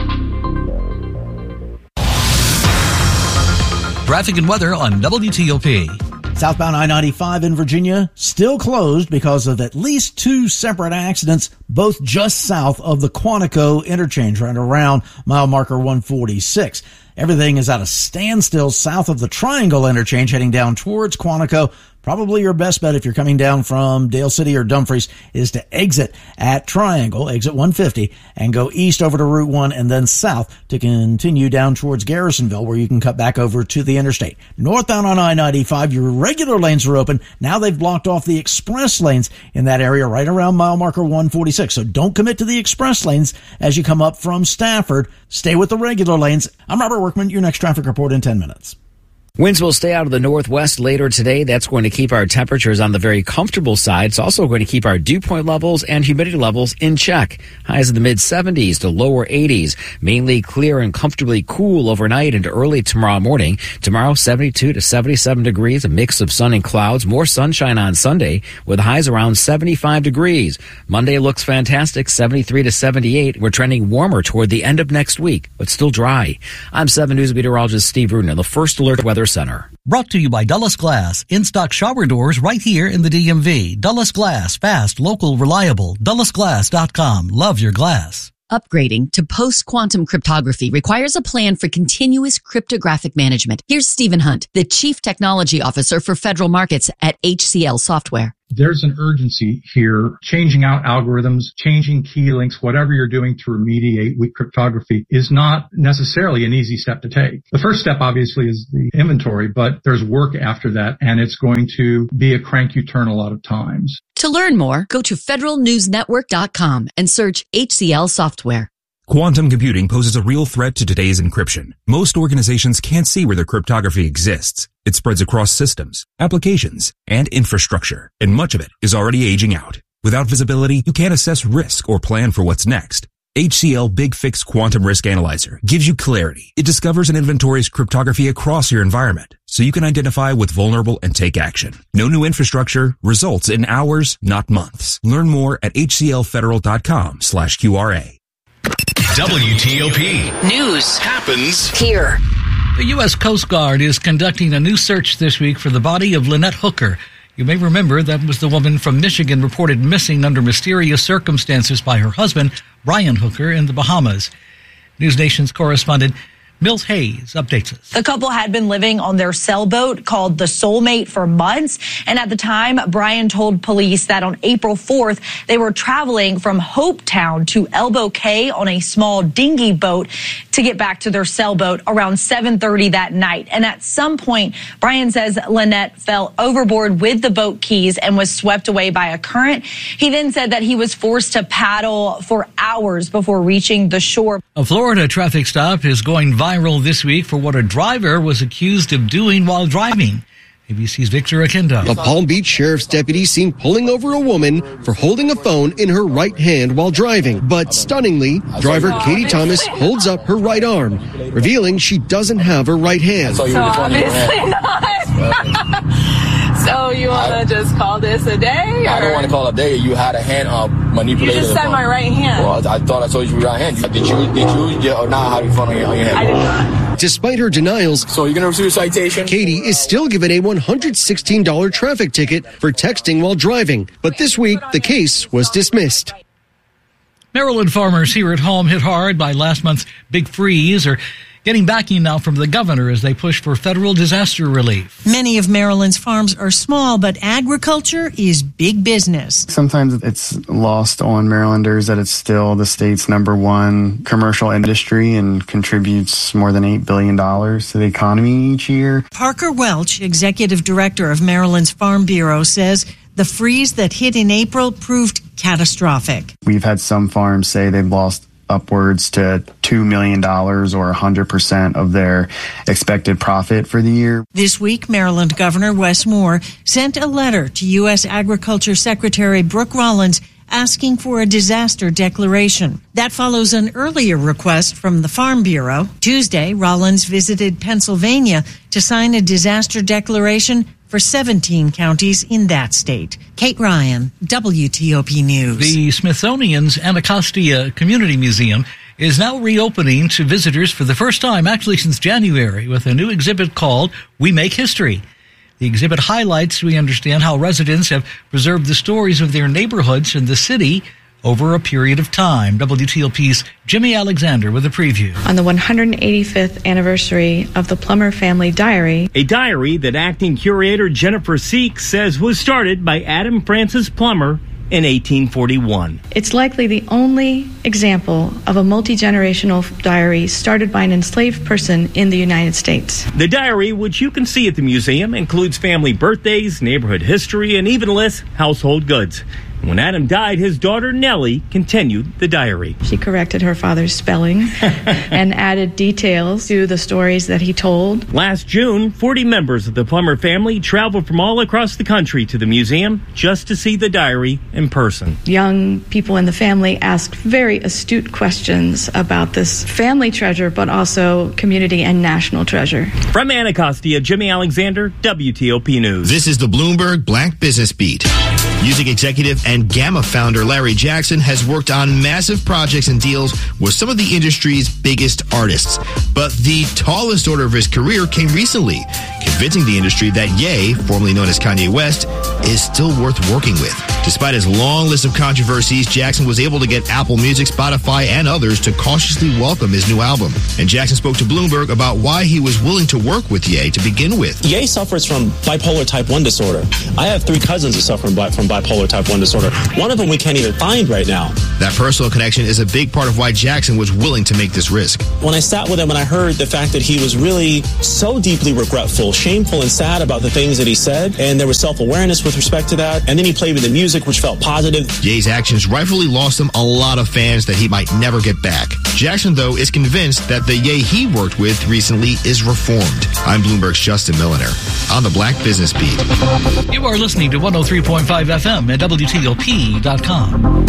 Traffic and weather on WTOP. Southbound I-95 in Virginia still closed because of at least 2 separate accidents, both just south of the Quantico interchange, right around mile marker 146. Everything is at a standstill south of the Triangle interchange heading down towards Quantico. Probably your best bet if you're coming down from Dale City or Dumfries is to exit at Triangle, exit 150, and go east over to Route 1 and then south to continue down towards Garrisonville, where you can cut back over to the interstate. Northbound on I-95, your regular lanes are open. Now they've blocked off the express lanes in that area right around mile marker 146. So don't commit to the express lanes as you come up from Stafford. Stay with the regular lanes. I'm Robert Workman, your next traffic report in 10 minutes. Winds will stay out of the northwest later today. That's going to keep our temperatures on the very comfortable side. It's also going to keep our dew point levels and humidity levels in check. Highs in the mid-70s to lower 80s. Mainly clear and comfortably cool overnight into early tomorrow morning. Tomorrow, 72 to 77 degrees, a mix of sun and clouds. More sunshine on Sunday with highs around 75 degrees. Monday looks fantastic, 73 to 78. We're trending warmer toward the end of next week, but still dry. I'm 7 News meteorologist Steve Rudin in the First Alert Weather Center. Brought to you by Dulles Glass. In-stock shower doors right here in the DMV. Dulles Glass. Fast, local, reliable. DullesGlass.com. Love your glass. Upgrading to post-quantum cryptography requires a plan for continuous cryptographic management. Here's Stephen Hunt, the Chief Technology Officer for Federal Markets at HCL Software. There's an urgency here, changing out algorithms, changing key links, whatever you're doing to remediate weak cryptography is not necessarily an easy step to take. The first step, obviously, is the inventory, but there's work after that, and it's going to be a crank you turn a lot of times. To learn more, go to federalnewsnetwork.com and search HCL Software. Quantum computing poses a real threat to today's encryption. Most organizations can't see where their cryptography exists. It spreads across systems, applications, and infrastructure, and much of it is already aging out. Without visibility, you can't assess risk or plan for what's next. HCL Big Fix Quantum Risk Analyzer gives you clarity. It discovers and inventories cryptography across your environment, so you can identify what's vulnerable and take action. No new infrastructure, results in hours, not months. Learn more at hclfederal.com/QRA. WTOP. News happens here. The U.S. Coast Guard is conducting a new search this week for the body of Lynette Hooker. You may remember that was the woman from Michigan reported missing under mysterious circumstances by her husband, Brian Hooker, in the Bahamas. News Nation's correspondent Mills Hayes updates us. The couple had been living on their sailboat called the Soulmate for months. And at the time, Brian told police that on April 4th, they were traveling from Hopetown to Elbow Cay on a small dinghy boat to get back to their sailboat around 7:30 that night. And at some point, Brian says Lynette fell overboard with the boat keys and was swept away by a current. He then said that he was forced to paddle for hours before reaching the shore. A Florida traffic stop is going viral this week for what a driver was accused of doing while driving. ABC's Victor Akendo. A Palm Beach sheriff's deputy seen pulling over a woman for holding a phone in her right hand while driving. But stunningly, driver Katie Thomas holds up her right arm, revealing she doesn't have her right hand. So obviously not. So you want to just call this a day? Or? I don't want to call it a day. You had a hand manipulated. You just said my right hand. Well, I thought I told you right hand. Did you or not have your phone on your hand? I did not. Despite her denials, so you're going to receive a citation? Katie is still given a $116 traffic ticket for texting while driving. But this week, the case was dismissed. Maryland farmers here at home hit hard by last month's big freeze are getting backing now from the governor as they push for federal disaster relief. Many of Maryland's farms are small, but agriculture is big business. Sometimes it's lost on Marylanders that it's still the state's #1 commercial industry and contributes more than $8 billion to the economy each year. Parker Welch, executive director of Maryland's Farm Bureau, says the freeze that hit in April proved catastrophic. We've had some farms say they've lost upwards to $2 million or 100% of their expected profit for the year. This week, Maryland Governor Wes Moore sent a letter to U.S. Agriculture Secretary Brooke Rollins asking for a disaster declaration. That follows an earlier request from the Farm Bureau. Tuesday, Rollins visited Pennsylvania to sign a disaster declaration for 17 counties in that state. Kate Ryan, WTOP News. The Smithsonian's Anacostia Community Museum is now reopening to visitors for the first time, actually since January, with a new exhibit called We Make History. The exhibit highlights, we understand, how residents have preserved the stories of their neighborhoods and the city over a period of time. WTOP's Jimmy Alexander with a preview. On the 185th anniversary of the Plummer Family Diary. A diary that acting curator Jennifer Seek says was started by Adam Francis Plummer in 1841. It's likely the only example of a multi-generational diary started by an enslaved person in the United States. The diary, which you can see at the museum, includes family birthdays, neighborhood history, and even lists household goods. When Adam died, his daughter Nellie continued the diary. She corrected her father's spelling and added details to the stories that he told. Last June, 40 members of the Plummer family traveled from all across the country to the museum just to see the diary in person. Young people in the family asked very astute questions about this family treasure, but also community and national treasure. From Anacostia, Jimmy Alexander, WTOP News. This is the Bloomberg Black Business Beat. Music executive and Gamma founder Larry Jackson has worked on massive projects and deals with some of the industry's biggest artists. But the tallest order of his career came recently, convincing the industry that Ye, formerly known as Kanye West, is still worth working with. Despite his long list of controversies, Jackson was able to get Apple Music, Spotify, and others to cautiously welcome his new album. And Jackson spoke to Bloomberg about why he was willing to work with Ye to begin with. Ye suffers from bipolar type 1 disorder. I have 3 cousins who suffer from bipolar type 1 disorder. One of them we can't even find right now. That personal connection is a big part of why Jackson was willing to make this risk. When I sat with him and I heard the fact that he was really so deeply regretful, shameful, and sad about the things that he said, and there was self-awareness with respect to that, and then he played with the music, which felt positive. Ye's actions rightfully lost him a lot of fans that he might never get back. Jackson, though, is convinced that the Ye he worked with recently is reformed. I'm Bloomberg's Justin Milliner on the Black Business Beat. You are listening to 103.5 FM at WTOP.com.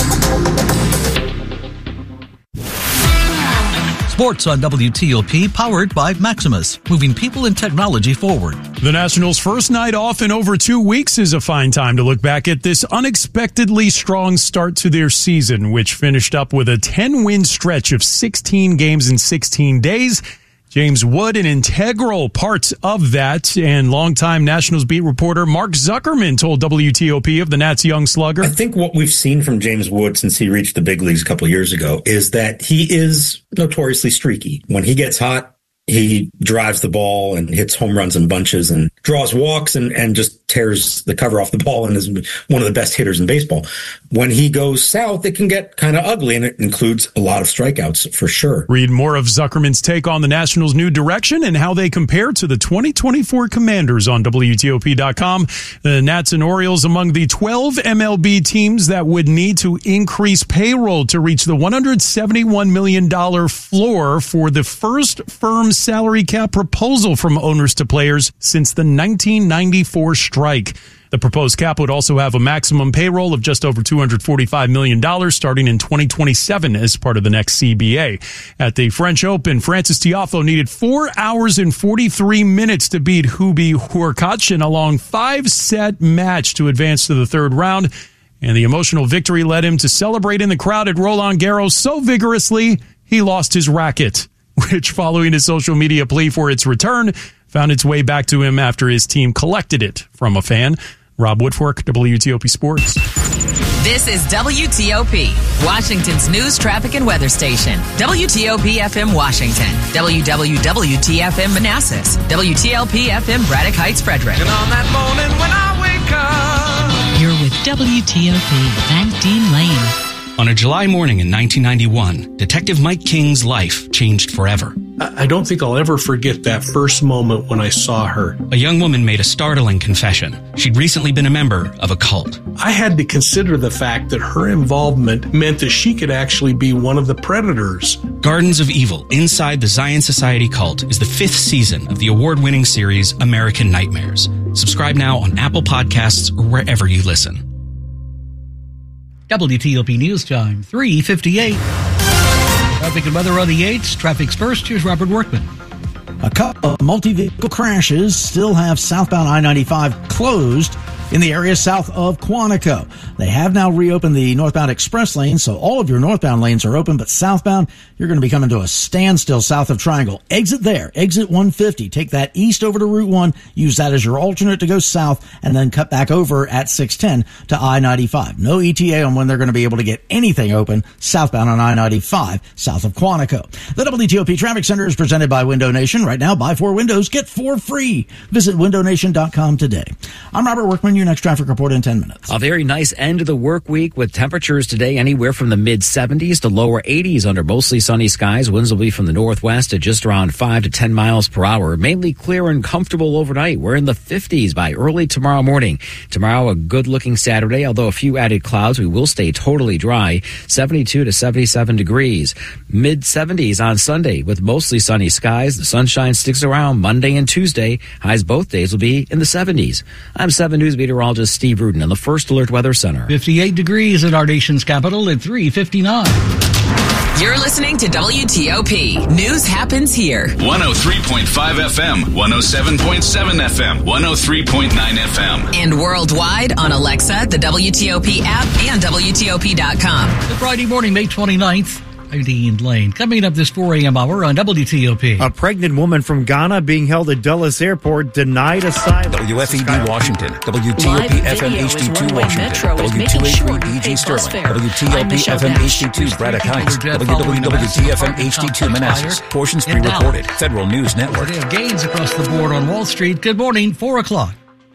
Sports on WTOP, powered by Maximus, moving people and technology forward. The Nationals' first night off in over 2 weeks is a fine time to look back at this unexpectedly strong start to their season, which finished up with a 10-win stretch of 16 games in 16 days. James Wood, an integral part of that, and longtime Nationals beat reporter Mark Zuckerman told WTOP of the Nats' young slugger. I think what we've seen from James Wood since he reached the big leagues a couple of years ago is that he is notoriously streaky. When he gets hot, he drives the ball and hits home runs in bunches and draws walks and just tears the cover off the ball and is one of the best hitters in baseball. When he goes south, it can get kind of ugly, and it includes a lot of strikeouts for sure. Read more of Zuckerman's take on the Nationals' new direction and how they compare to the 2024 Commanders on WTOP.com. The Nats and Orioles among the 12 MLB teams that would need to increase payroll to reach the $171 million floor for the first firm salary cap proposal from owners to players since the 1994 strike. The proposed cap would also have a maximum payroll of just over $245 million starting in 2027 as part of the next CBA. At the French Open, Frances Tiafoe needed 4 hours and 43 minutes to beat Hubie Hurkacz in a long 5-set match to advance to the third round. And the emotional victory led him to celebrate in the crowd at Roland Garros so vigorously, he lost his racket, which, following his social media plea for its return, found its way back to him after his team collected it from a fan. Rob Woodfork, WTOP Sports. This is WTOP, Washington's news, traffic, and weather station. WTOP FM Washington, WWWT-FM Manassas, WTLP FM Braddock Heights, Frederick. And on that morning when I wake up, you're with WTOP, Van Dean Lane. On a July morning in 1991, Detective Mike King's life changed forever. I don't think I'll ever forget that first moment when I saw her. A young woman made a startling confession. She'd recently been a member of a cult. I had to consider the fact that her involvement meant that she could actually be one of the predators. Gardens of Evil, Inside the Zion Society Cult is the 5th season of the award-winning series American Nightmares. Subscribe now on Apple Podcasts or wherever you listen. WTOP News Time, 3:58. Traffic and weather on the 8s. Traffic's first. Here's Robert Workman. A couple of multi-vehicle crashes still have southbound I-95 closed in the area south of Quantico. They have now reopened the northbound express lane, so all of your northbound lanes are open, but southbound, you're going to be coming to a standstill south of Triangle. Exit there, exit 150. Take that east over to Route 1, use that as your alternate to go south, and then cut back over at 610 to I-95. No ETA on when they're going to be able to get anything open southbound on I-95 south of Quantico. The WTOP Traffic Center is presented by Window Nation. Right now, buy 4 windows, get 4 free. Visit windownation.com today. I'm Robert Workman. your next traffic report in 10 minutes. A very nice end of the work week with temperatures today anywhere from the mid-70s to lower 80s under mostly sunny skies. Winds will be from the northwest at just around 5 to 10 miles per hour. Mainly clear and comfortable overnight. We're in the 50s by early tomorrow morning. Tomorrow, a good-looking Saturday, although a few added clouds. We will stay totally dry. 72 to 77 degrees. Mid-70s on Sunday with mostly sunny skies. The sunshine sticks around Monday and Tuesday. Highs both days will be in the 70s. I'm 7 News meteorologist Steve Rudin in the First Alert Weather Center. 58 degrees at our nation's capital at 3:59. You're listening to WTOP. News happens here. 103.5 FM, 107.7 FM, 103.9 FM. And worldwide on Alexa, the WTOP app, and WTOP.com. The Friday morning, May 29th. I'm Dean Lane. Coming up this 4 a.m. hour on WTOP. A pregnant woman from Ghana being held at Dulles Airport denied asylum. WFED Washington, WTOP FM HD2 Washington, W283 BG Sterling, WTOP FM HD2 Braddock Heights, WWWT FM HD2 Manassas. Portions pre-recorded. Federal News Network. They have gains across the board on Wall Street. Good morning, 4 o'clock.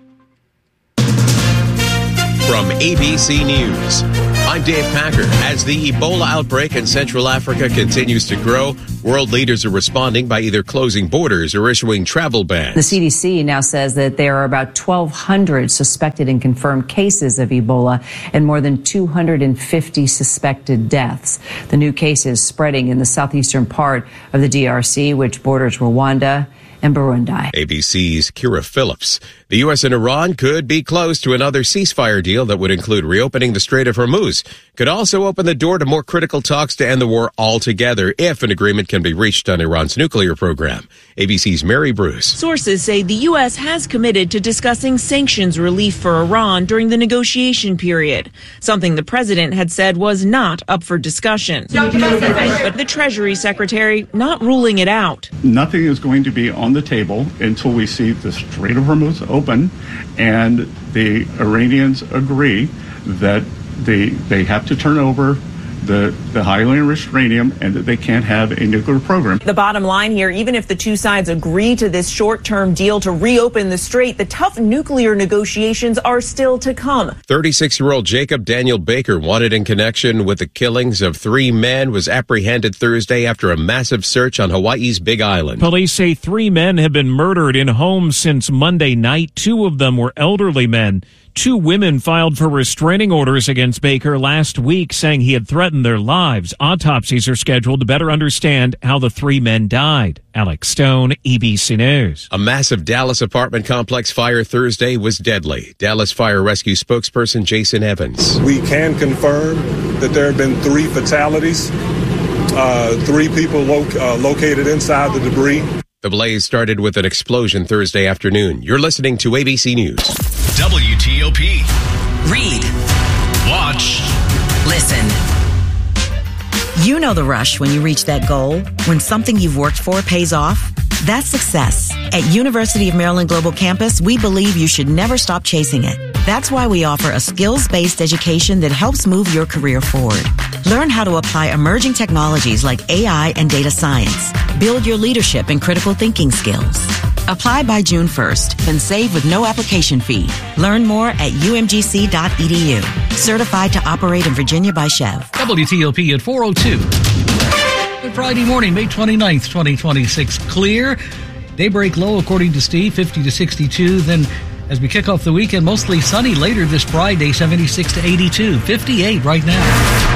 From ABC News, I'm Dave Packer. As the Ebola outbreak in Central Africa continues to grow, world leaders are responding by either closing borders or issuing travel bans. The CDC now says that there are about 1,200 suspected and confirmed cases of Ebola and more than 250 suspected deaths. The new cases spreading in the southeastern part of the DRC, which borders Rwanda and Burundi. ABC's Kira Phillips. The U.S. and Iran could be close to another ceasefire deal that would include reopening the Strait of Hormuz. Could also open the door to more critical talks to end the war altogether if an agreement can be reached on Iran's nuclear program. ABC's Mary Bruce. Sources say the U.S. has committed to discussing sanctions relief for Iran during the negotiation period, something the president had said was not up for discussion. But the Treasury Secretary not ruling it out. Nothing is going to be on the table until we see the Strait of Hormuz open and the Iranians agree that they have to turn over the highly enriched uranium and that they can't have a nuclear program. The bottom line here, even if the two sides agree to this short-term deal to reopen the strait, the tough nuclear negotiations are still to come. 36-year-old Jacob Daniel Baker, wanted in connection with the killings of 3 men, was apprehended Thursday after a massive search on Hawaii's Big Island. Police say 3 men have been murdered in homes since Monday night. 2 of them were elderly men. 2 women filed for restraining orders against Baker last week, saying he had threatened their lives. Autopsies are scheduled to better understand how the 3 men died. Alex Stone, ABC News. A massive Dallas apartment complex fire Thursday was deadly. Dallas Fire Rescue spokesperson Jason Evans. We can confirm that there have been 3 fatalities, 3 people located inside the debris. The blaze started with an explosion Thursday afternoon. You're listening to ABC News. WTOP. Read. Watch. Listen. You know the rush when you reach that goal, when something you've worked for pays off. That's success. At University of Maryland Global Campus, we believe you should never stop chasing it. That's why we offer a skills-based education that helps move your career forward. Learn how to apply emerging technologies like AI and data science. Build your leadership and critical thinking skills. Apply by June 1st and save with no application fee. Learn more at umgc.edu. Certified to operate in Virginia by Chev. WTOP at 4:02. Good Friday morning, May 29th, 2026. Clear. Daybreak low, according to Steve, 50 to 62. Then as we kick off the weekend, mostly sunny later this Friday, 76 to 82. 58 right now.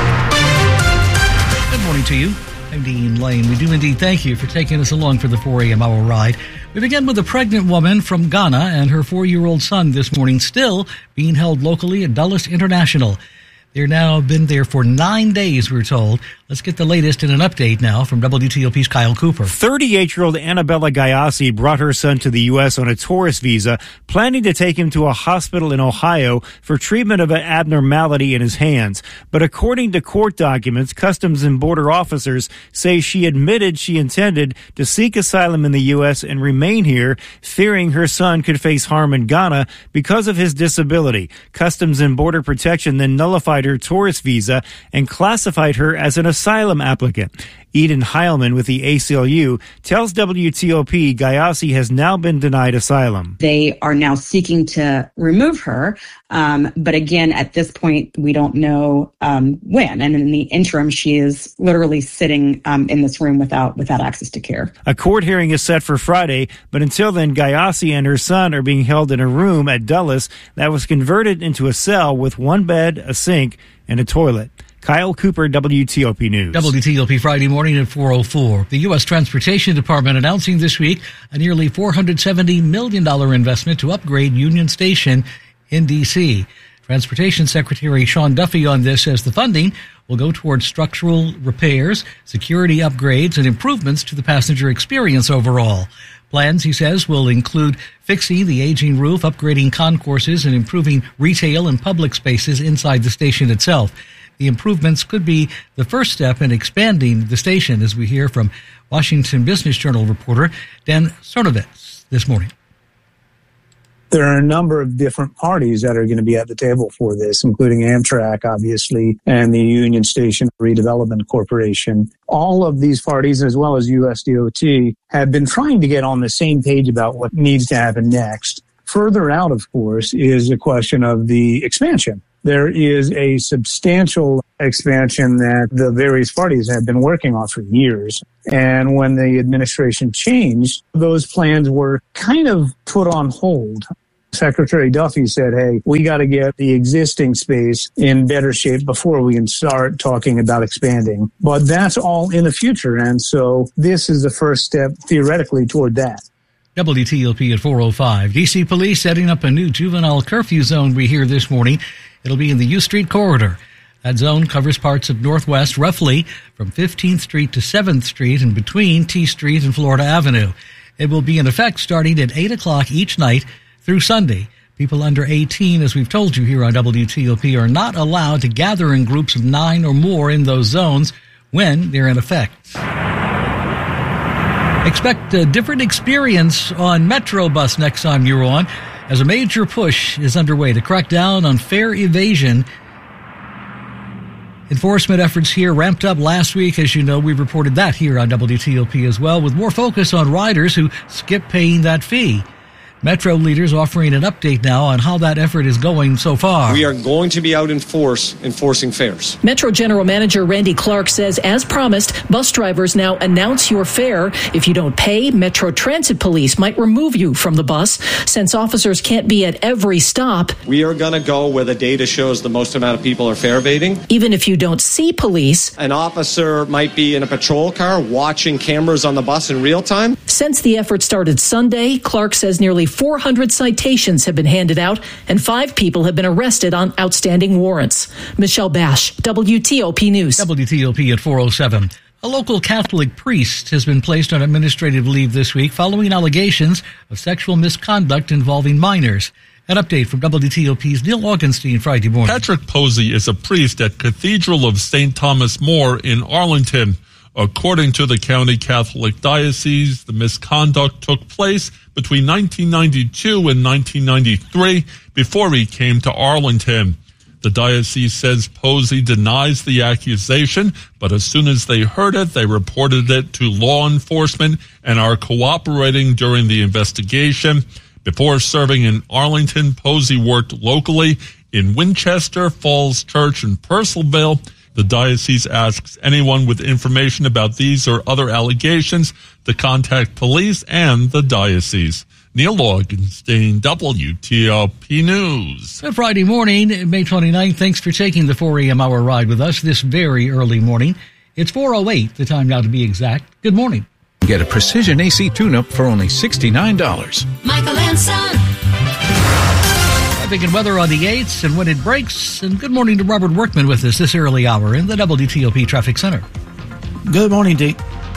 Good morning to you. I'm Dean Lane. We do indeed thank you for taking us along for the 4 a.m. hour ride. We begin with a pregnant woman from Ghana and her 4-year-old son this morning, still being held locally at Dulles International. They're now been there for 9 days, we're told. Let's get the latest in an update now from WTOP's Kyle Cooper. 38-year-old Annabella Gayasi brought her son to the U.S. on a tourist visa, planning to take him to a hospital in Ohio for treatment of an abnormality in his hands. But according to court documents, Customs and Border officers say she admitted she intended to seek asylum in the U.S. and remain here, fearing her son could face harm in Ghana because of his disability. Customs and Border Protection then nullified her tourist visa and classified her as an asylum applicant. Eden Heilman with the ACLU tells WTOP Gayassi has now been denied asylum. They are now seeking to remove her. But again, at this point, we don't know when. And in the interim, she is literally sitting in this room without access to care. A court hearing is set for Friday, but until then, Gayassi and her son are being held in a room at Dulles that was converted into a cell with one bed, a sink, and a toilet. Kyle Cooper, WTOP News. WTOP Friday morning at 4:04. The U.S. Transportation Department announcing this week a nearly $470 million investment to upgrade Union Station in D.C. Transportation Secretary Sean Duffy on this says the funding will go towards structural repairs, security upgrades, and improvements to the passenger experience overall. Plans, he says, will include fixing the aging roof, upgrading concourses, and improving retail and public spaces inside the station itself. The improvements could be the first step in expanding the station, as we hear from Washington Business Journal reporter Dan Cernovitz this morning. There are a number of different parties that are going to be at the table for this, including Amtrak, obviously, and the Union Station Redevelopment Corporation. All of these parties, as well as USDOT, have been trying to get on the same page about what needs to happen next. Further out, of course, is the question of the expansion. There is a substantial expansion that the various parties have been working on for years. And when the administration changed, those plans were kind of put on hold. Secretary Duffy said, hey, we got to get the existing space in better shape before we can start talking about expanding. But that's all in the future. And so this is the first step, theoretically, toward that. WTOP at 4:05. D.C. police setting up a new juvenile curfew zone we hear this morning. It'll be in the U Street corridor. That zone covers parts of Northwest, roughly from 15th Street to 7th Street and between T Street and Florida Avenue. It will be in effect starting at 8 o'clock each night through Sunday. People under 18, as we've told you here on WTOP, are not allowed to gather in groups of 9 or more in those zones when they're in effect. Expect a different experience on Metro Bus next time you're on, as a major push is underway to crack down on fare evasion. Enforcement efforts here ramped up last week. As you know, we reported that here on WTOP as well, with more focus on riders who skip paying that fee. Metro leaders offering an update now on how that effort is going so far. We are going to be out in force enforcing fares. Metro General Manager Randy Clark says, as promised, bus drivers now announce your fare. If you don't pay, Metro Transit Police might remove you from the bus. Since officers can't be at every stop, we are going to go where the data shows the most amount of people are fare evading. Even if you don't see police, an officer might be in a patrol car watching cameras on the bus in real time. Since the effort started Sunday, Clark says nearly 400 citations have been handed out and 5 people have been arrested on outstanding warrants. Michelle Bash, WTOP News. WTOP at 4:07. A local Catholic priest has been placed on administrative leave this week following allegations of sexual misconduct involving minors. An update from WTOP's Neil Augenstein Friday morning. Patrick Posey is a priest at Cathedral of St. Thomas More in Arlington. According to the county Catholic diocese, the misconduct took place between 1992 and 1993 before he came to Arlington. The diocese says Posey denies the accusation, but as soon as they heard it, they reported it to law enforcement and are cooperating during the investigation. Before serving in Arlington, Posey worked locally in Winchester, Falls Church, and Purcellville. The diocese asks anyone with information about these or other allegations to contact police and the diocese. Neil Augenstein, WTOP News. Friday morning, May 29th. Thanks for taking the 4 a.m. hour ride with us this very early morning. It's 4:08, the time now to be exact. Good morning. Get a precision AC tune-up for only $69. Michael and Son. Traffic and weather on the 8s and when it breaks. And good morning to Robert Workman with us this early hour in the WTOP Traffic Center. Good morning, Dean.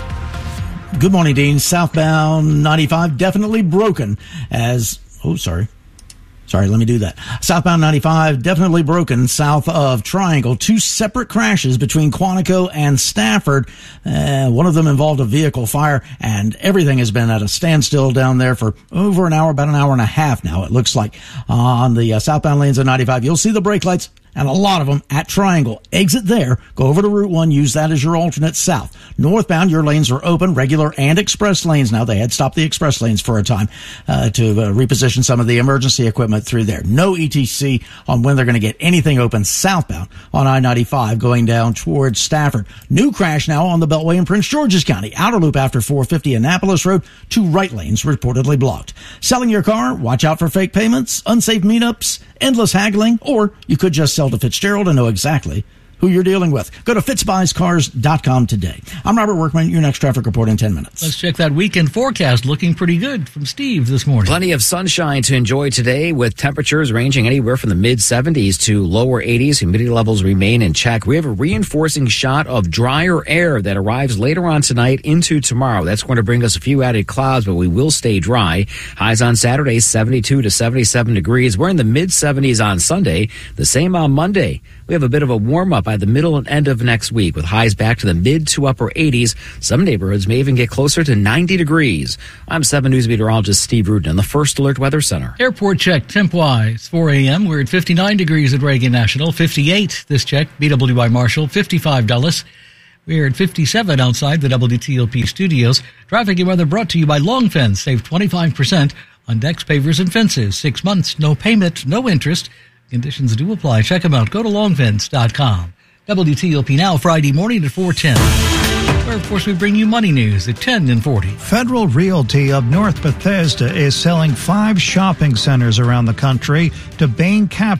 Good morning, Dean. Southbound 95 definitely broken as... Oh, sorry, let me do that. Southbound 95 definitely broken south of Triangle. 2 separate crashes between Quantico and Stafford. One of them involved a vehicle fire, and everything has been at a standstill down there for over an hour, about an hour and a half now, it looks like. On the southbound lanes of 95, you'll see the brake lights and a lot of them at Triangle. Exit there, go over to Route 1, use that as your alternate south. Northbound, your lanes are open, regular and express lanes now. They had stopped the express lanes for a time to reposition some of the emergency equipment through there. No ETC on when they're going to get anything open southbound on I-95 going down towards Stafford. New crash now on the Beltway in Prince George's County. Outer loop after 450 Annapolis Road. 2 right lanes reportedly blocked. Selling your car? Watch out for fake payments, unsafe meetups, endless haggling, or you could just sell to Fitzgerald and know exactly who you're dealing with. Go to fitzbuyscars.com today. I'm Robert Workman. Your next traffic report in 10 minutes. Let's check that weekend forecast. Looking pretty good from Steve this morning. Plenty of sunshine to enjoy today with temperatures ranging anywhere from the mid-70s to lower 80s. Humidity levels remain in check. We have a reinforcing shot of drier air that arrives later on tonight into tomorrow. That's going to bring us a few added clouds, but we will stay dry. Highs on Saturday, 72 to 77 degrees. We're in the mid-70s on Sunday. The same on Monday. We have a bit of a warm-up by the middle and end of next week with highs back to the mid to upper 80s. Some neighborhoods may even get closer to 90 degrees. I'm 7 News meteorologist Steve Rudin in the First Alert Weather Center. Airport check temp-wise. 4 a.m. We're at 59 degrees at Reagan National. 58 this check. BWI Marshall. 55 Dulles. We're at 57 outside the WTOP studios. Traffic and weather brought to you by Long Fence. Save 25% on decks, pavers, and fences. 6 months, no payment, no interest. Conditions do apply. Check them out. Go to longfence.com. WTOP now, Friday morning at 4:10. Where, of course, we bring you money news at 10 and 40. Federal Realty of North Bethesda is selling 5 shopping centers around the country to Bain Capital.